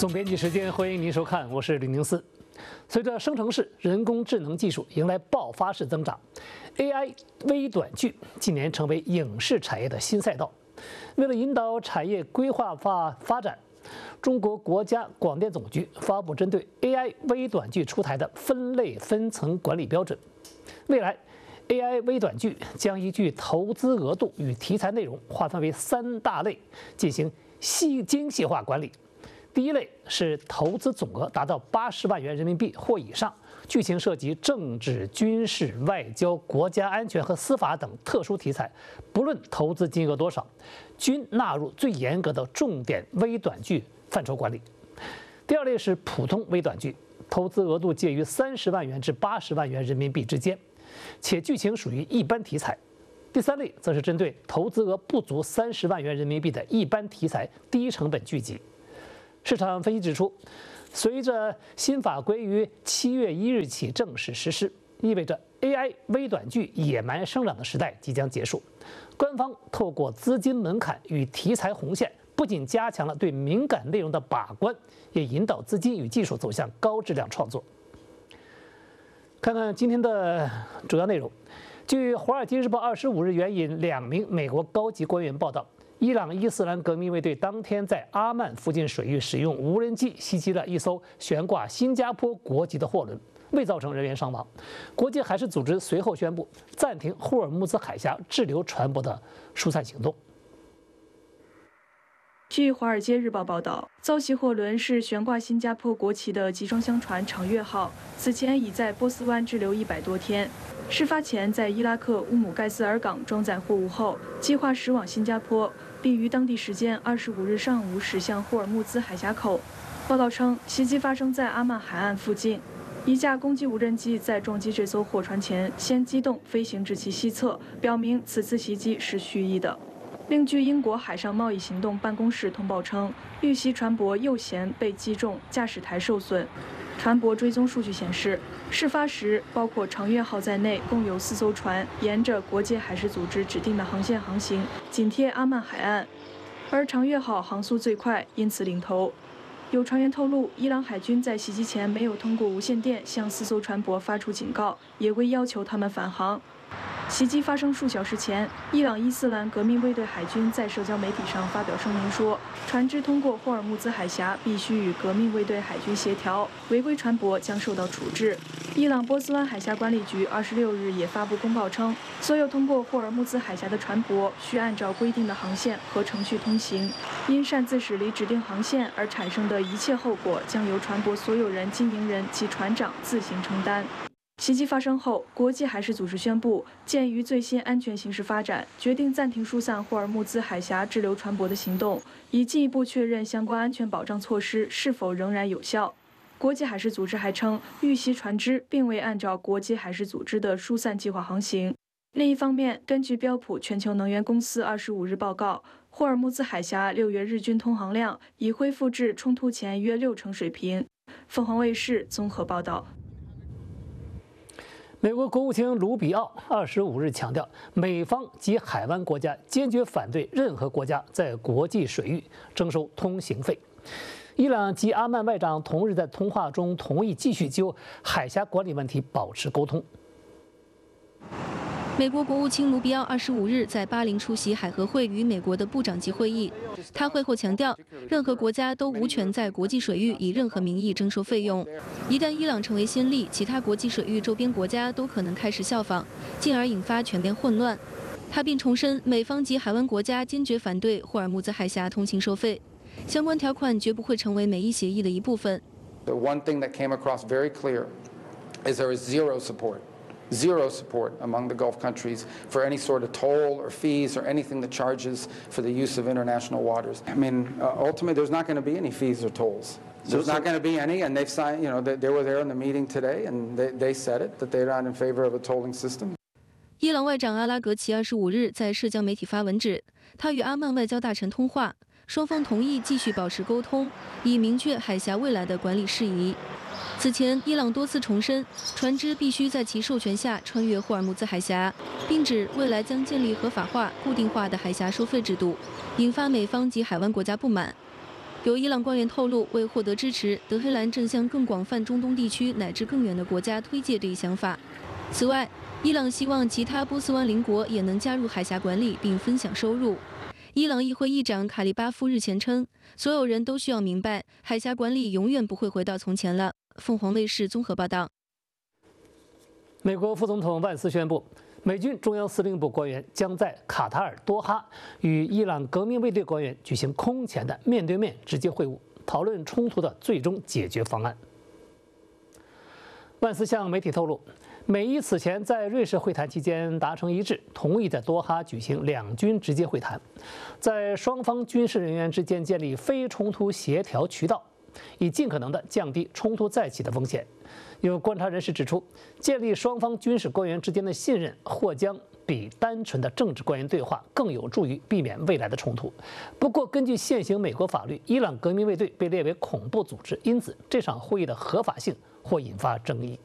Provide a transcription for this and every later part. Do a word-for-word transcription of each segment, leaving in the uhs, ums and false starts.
总编辑时间，欢迎您收看，我是吕宁思。随着生成式人工智能技术迎来爆发式增长 ，A I 微短剧近年成为影视产业的新赛道。为了引导产业规划化发展，中国国家广电总局发布针对 A I 微短剧出台的分类分层管理标准。未来 A I 微短剧将依据投资额度与题材内容划分为三大类，进行细精细化管理。第一类是投资总额达到八十万元人民币或以上，剧情涉及政治、军事、外交、国家安全和司法等特殊题材，不论投资金额多少，均纳入最严格的重点微短剧范畴管理。第二类是普通微短剧，投资额度介于三十万元至八十万元人民币之间，且剧情属于一般题材。第三类则是针对投资额不足三十万元人民币的一般题材低成本剧集。市场分析指出，随着新法规于七月一日起正式实施，意味着 A I 微短剧野蛮生长的时代即将结束。官方透过资金门槛与题材红线，不仅加强了对敏感内容的把关，也引导资金与技术走向高质量创作。看看今天的主要内容。据《华尔街日报》二十五日援引两名美国高级官员报道，伊朗伊斯兰革命卫队当天在阿曼附近水域使用无人机袭击了一艘悬挂新加坡国籍的货轮，未造成人员伤亡。国际海事组织随后宣布暂停霍尔木兹海峡滞留船舶的疏散行动。 据《华尔街日报》报道，遭袭货轮是悬挂新加坡国旗的集装箱船长月号，此前已在波斯湾滞留一百多天。事发前在伊拉克乌姆盖斯尔港装载货物后，计划驶往新加坡，并于当地时间二十五日上午驶向霍尔木兹海峡口。报道称，袭击发生在阿曼海岸附近，一架攻击无人机在撞击这艘货船前先机动飞行至其西侧，表明此次袭击是蓄意的。另据英国海上贸易行动办公室通报称，遇袭船舶右舷被击中，驾驶台受损。船舶追踪数据显示，事发时包括长月号在内共有四艘船沿着国际海事组织指定的航线航行，紧贴阿曼海岸，而长月号航速最快，因此领头。有船员透露，伊朗海军在袭击前没有通过无线电向四艘船舶发出警告，也未要求他们返航。袭击发生数小时前，伊朗伊斯兰革命卫队海军在社交媒体上发表声明说，船只通过霍尔木兹海峡必须与革命卫队海军协调，违规船舶将受到处置。伊朗波斯湾海峡管理局二十六日也发布公告称，所有通过霍尔木兹海峡的船舶需按照规定的航线和程序通行，因擅自驶离指定航线而产生的一切后果将由船舶所有人、经营人及船长自行承担。袭击发生后，国际海事组织宣布，鉴于最新安全形势发展，决定暂停疏散霍尔木兹海峡滞留船舶的行动，以进一步确认相关安全保障措施是否仍然有效。国际海事组织还称，遇袭船只并未按照国际海事组织的疏散计划航行。另一方面，根据标普全球能源公司二十五日报告，霍尔木兹海峡六月日均通航量已恢复至冲突前约六成水平。凤凰卫视综合报道。 美国国务卿卢比奥二十五日强调，美方及海湾国家坚决反对任何国家在国际水域征收通行费。伊朗及阿曼外长同日在通话中同意继续就海峡管理问题保持沟通。 美国国务卿卢比奥二十五日在巴林出席海合会与美国的部长级会议。他会后强调，任何国家都无权在国际水域以任何名义征收费用。一旦伊朗成为先例，其他国际水域周边国家都可能开始效仿，进而引发全面混乱。他并重申，美方及海湾国家坚决反对霍尔木兹海峡通行收费，相关条款绝不会成为美伊协议的一部分。 The one thing that came across very clear is there is zero support. Zero support among the Gulf countries for any sort of toll or fees or anything that charges for the use of international waters. I mean, uh, ultimately, there's not going to be any fees or tolls. There's not going to be any, and they've signed, you know, they, they were there in the meeting today, and they, they said it, that they're not in favor of a tolling system. 伊朗外长阿拉格齐二十五日在社交媒体发文指，他与阿曼外交大臣通话，双方同意继续保持沟通，以明确海峡未来的管理事宜。此前，伊朗多次重申，船只必须在其授权下穿越霍尔木兹海峡，并指未来将建立合法化、固定化的海峡收费制度，引发美方及海湾国家不满。 有伊朗官员透露，为获得支持，德黑兰正向更广泛中东地区乃至更远的国家推介这一想法。此外，伊朗希望其他波斯湾邻国也能加入海峡管理并分享收入。伊朗议会议长卡利巴夫日前称，所有人都需要明白，海峡管理永远不会回到从前了。凤凰卫视综合报道。 美国副总统万斯宣布，美军中央司令部官员将在卡塔尔多哈与伊朗革命卫队官员举行空前的面对面直接会晤，讨论冲突的最终解决方案。万斯向媒体透露，美伊此前在瑞士会谈期间达成一致，同意在多哈举行两军直接会谈，在双方军事人员之间建立非冲突协调渠道，以尽可能地降低冲突再起的风险。有观察人士指出，建立双方军事官员之间的信任，或将比单纯的政治官员对话更有助于避免未来的冲突。不过，根据现行美国法律，伊朗革命卫队被列为恐怖组织，因此这场会议的合法性或引发争议。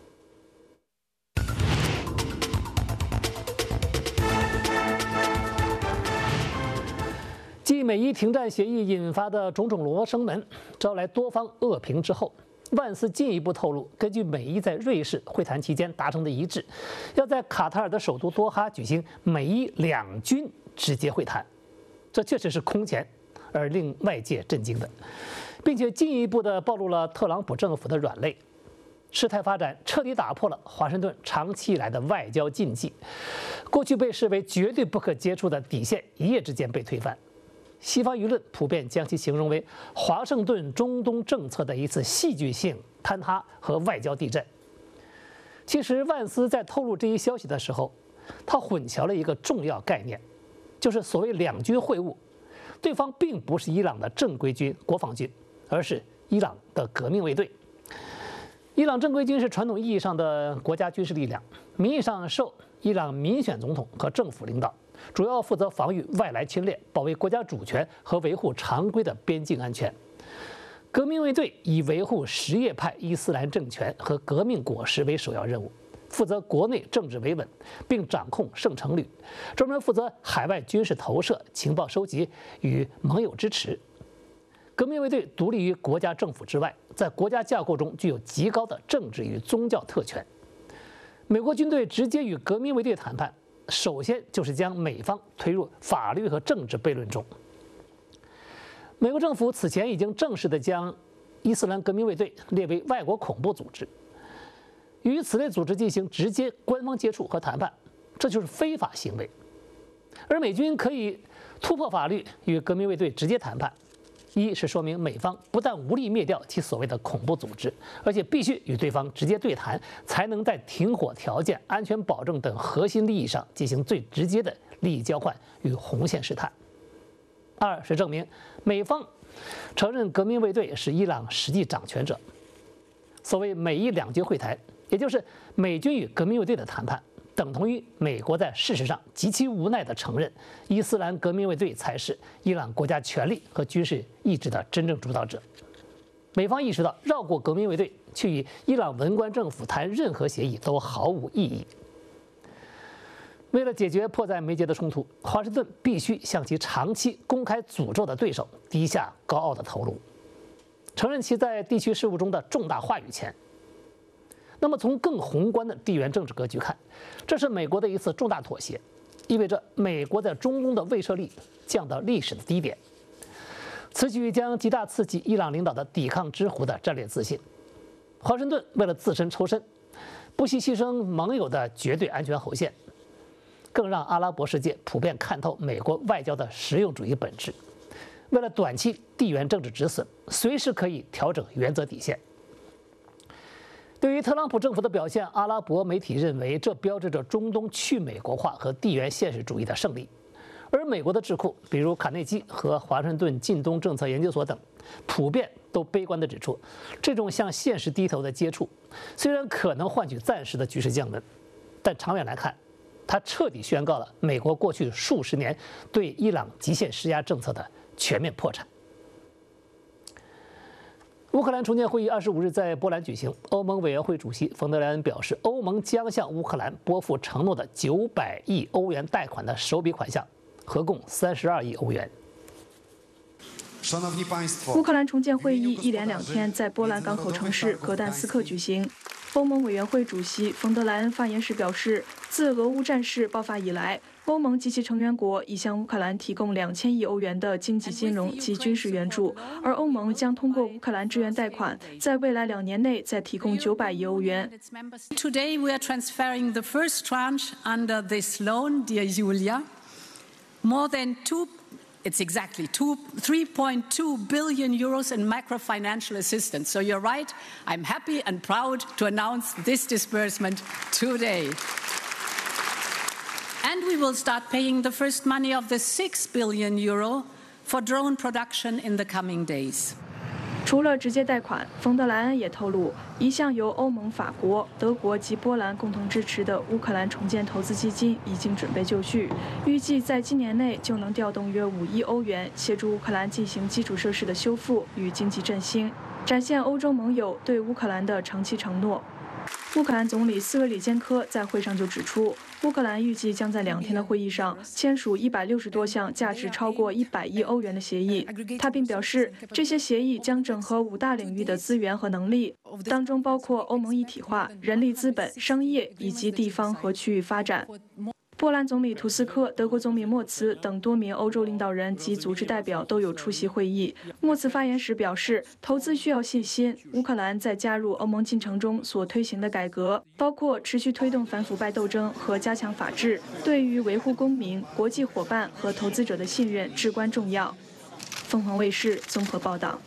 继美伊停战协议引发的种种罗生门招来多方恶评之后，万斯进一步透露，根据美伊在瑞士会谈期间达成的一致，要在卡塔尔的首都多哈举行美伊两军直接会谈。这确实是空前而令外界震惊的，并且进一步的暴露了特朗普政府的软肋。事态发展彻底打破了华盛顿长期以来的外交禁忌，过去被视为绝对不可接触的底线一夜之间被推翻。西方舆论普遍将其形容为华盛顿中东政策的一次戏剧性坍塌和外交地震。其实，万斯在透露这一消息的时候，他混淆了一个重要概念，就是所谓两军会晤，对方并不是伊朗的正规军、国防军，而是伊朗的革命卫队。伊朗正规军是传统意义上的国家军事力量，名义上受伊朗民选总统和政府领导，主要负责防御外来侵略、保卫国家主权和维护常规的边境安全。革命卫队以维护什叶派伊斯兰政权和革命果实为首要任务，负责国内政治维稳，并掌控圣城旅，专门负责海外军事投射、情报收集与盟友支持。革命卫队独立于国家政府之外，在国家架构中具有极高的政治与宗教特权。美国军队直接与革命卫队谈判，首先就是将美方推入法律和政治悖论中。美国政府此前已经正式地将伊斯兰革命卫队列为外国恐怖组织，与此类组织进行直接官方接触和谈判，这就是非法行为。而美军可以突破法律与革命卫队直接谈判，一是说明美方不但无力灭掉其所谓的恐怖组织，而且必须与对方直接对谈，才能在停火条件、安全保证等核心利益上进行最直接的利益交换与红线试探。二是证明美方承认革命卫队是伊朗实际掌权者。所谓美伊两军会谈，也就是美军与革命卫队的谈判，等同于美国在事实上极其无奈地承认，伊斯兰革命卫队才是伊朗国家权力和军事意志的真正主导者。美方意识到，绕过革命卫队去与伊朗文官政府谈任何协议都毫无意义。为了解决迫在眉睫的冲突，华盛顿必须向其长期公开诅咒的对手低下高傲的头颅，承认其在地区事务中的重大话语权。那么，从更宏观的地缘政治格局看，这是美国的一次重大妥协，意味着美国在中东的威慑力降到历史的低点。此举将极大刺激伊朗领导的抵抗之狐的战略自信。华盛顿为了自身抽身，不惜牺牲盟友的绝对安全红线，更让阿拉伯世界普遍看透美国外交的实用主义本质。为了短期地缘政治止损，随时可以调整原则底线。对于特朗普政府的表现，阿拉伯媒体认为这标志着中东去美国化和地缘现实主义的胜利。而美国的智库，比如卡内基和华盛顿近东政策研究所等，普遍都悲观地指出，这种向现实低头的接触，虽然可能换取暂时的局势降温，但长远来看，它彻底宣告了美国过去数十年对伊朗极限施压政策的全面破产。乌克兰重建会议二十五日在波兰举行，欧盟委员会主席冯德莱恩表示，欧盟将向乌克兰拨付承诺的九百亿欧元贷款的首笔款项，合共三十二亿欧元。 乌克兰重建会议一连两天在波兰港口城市格但斯克举行。欧盟委员会主席冯德莱恩发言时表示，自俄乌战事爆发以来，欧盟及其成员国已向乌克兰提供两千亿欧元的经济、金融及军事援助，而欧盟将通过乌克兰支援贷款，在未来两年内再提供九百亿欧元。 Today we are transferring the first tranche under this loan, dear Julia, more than two. It's exactly three point two billion euros in macro-financial assistance. So you're right. I'm happy and proud to announce this disbursement today. And we will start paying the first money of the six billion euro for drone production in the coming days. 除了直接贷款，冯德莱恩也透露，一项由欧盟、法国、德国及波兰共同支持的乌克兰重建投资基金已经准备就绪，预计在今年内就能调动约五亿欧元，协助乌克兰进行基础设施的修复与经济振兴，展现欧洲盟友对乌克兰的长期承诺。乌克兰总理斯维里坚科在会上就指出，乌克兰预计将在两天的会议上签署一百六十多项价值超过一百亿欧元的协议。他并表示，这些协议将整合五大领域的资源和能力，当中包括欧盟一体化、人力资本、商业以及地方和区域发展。波兰总理图斯克、德国总理默茨等多名欧洲领导人及组织代表都有出席会议。默茨发言时表示，投资需要信心。乌克兰在加入欧盟进程中所推行的改革，包括持续推动反腐败斗争和加强法治，对于维护公民、国际伙伴和投资者的信任至关重要。凤凰卫视综合报道。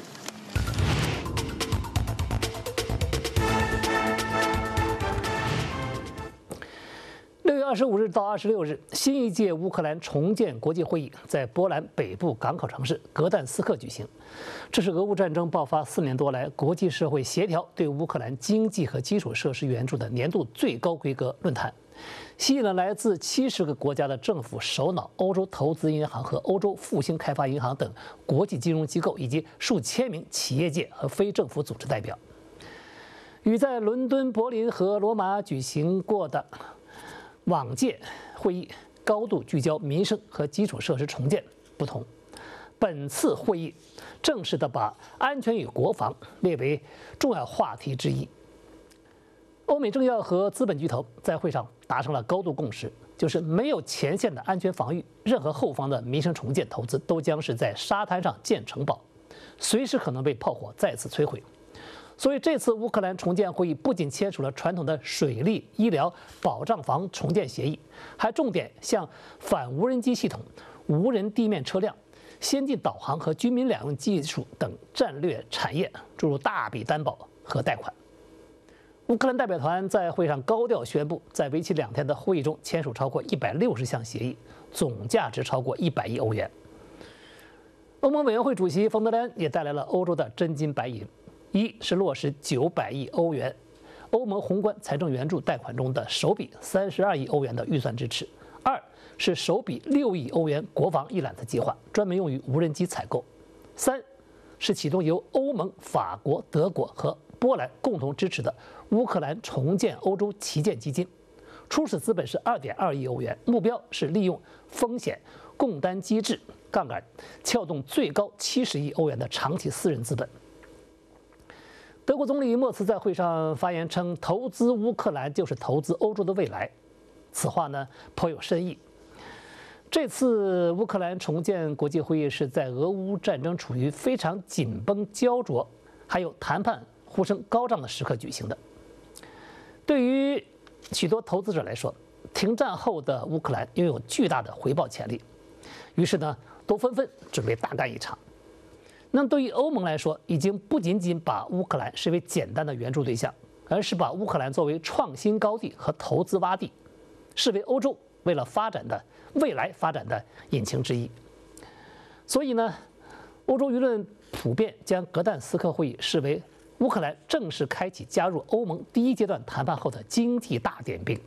六月二十五日到二十六日，新一届乌克兰重建国际会议在波兰北部港口城市格但斯克举行。这是俄乌战争爆发四年多来，国际社会协调对乌克兰经济和基础设施援助的年度最高规格论坛，吸引了来自七十个国家的政府首脑、欧洲投资银行和欧洲复兴开发银行等国际金融机构，以及数千名企业界和非政府组织代表。与在伦敦、柏林和罗马举行过的往届会议高度聚焦民生和基础设施重建不同，本次会议正式地把安全与国防列为重要话题之一。欧美政要和资本巨头在会上达成了高度共识，就是没有前线的安全防御，任何后方的民生重建投资都将是在沙滩上建城堡，随时可能被炮火再次摧毁。所以这次乌克兰重建会议不仅签署了传统的水利、医疗、保障房重建协议，还重点向反无人机系统、无人地面车辆、先进导航和军民两用技术等战略产业注入大笔担保和贷款。乌克兰代表团在会上高调宣布，在为期两天的会议中签署超过一百六十项协议，总价值超过一百亿欧元。欧盟委员会主席冯德莱恩也带来了欧洲的真金白银。一是落实九百亿欧元欧盟宏观财政援助贷款中的首笔三十二亿欧元的预算支持；二是首笔六亿欧元国防一揽子计划，专门用于无人机采购；三是启动由欧盟、法国、德国和波兰共同支持的乌克兰重建欧洲旗舰基金，初始资本是二点二亿欧元，目标是利用风险共担机制杠杆撬动最高七十亿欧元的长期私人资本。德国总理默茨在会上发言称，投资乌克兰就是投资欧洲的未来。此话呢颇有深意。这次乌克兰重建国际会议是在俄乌战争处于非常紧绷焦灼，还有谈判呼声高涨的时刻举行的。对于许多投资者来说，停战后的乌克兰拥有巨大的回报潜力，于是呢都纷纷准备大干一场。那对于欧盟来说，已经不仅仅把乌克兰视为简单的援助对象，而是把乌克兰作为创新高地和投资洼地，视为欧洲为了发展的未来发展的引擎之一。所以呢，欧洲舆论普遍将格但斯克会议视为乌克兰正式开启加入欧盟第一阶段谈判后的经济大点兵。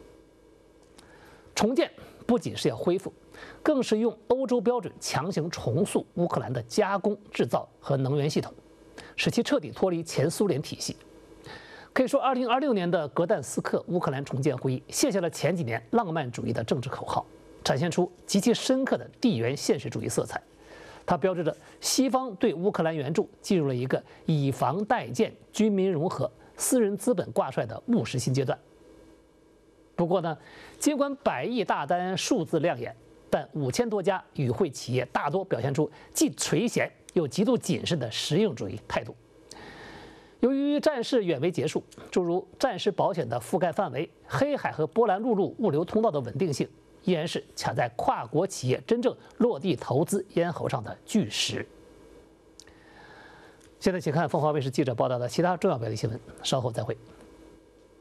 重建不仅是要恢复，更是用欧洲标准强行重塑乌克兰的加工、制造和能源系统，使其彻底脱离前苏联体系。可以说，二零二六年的格但斯克乌克兰重建会议卸下了前几年浪漫主义的政治口号，展现出极其深刻的地缘现实主义色彩， 它标志着西方对乌克兰援助进入了一个以房代建、军民融合、私人资本挂帅的务实新阶段。不过呢，尽管百亿大单数字亮眼，但五千多家与会企业大多表现出既垂涎又极度谨慎的实用主义态度。由于战事远未结束，诸如战时保险的覆盖范围、黑海和波兰陆路物流通道的稳定性，依然是卡在跨国企业真正落地投资咽喉上的巨石。现在，请看凤凰卫视记者报道的其他重要标题新闻，稍后再会。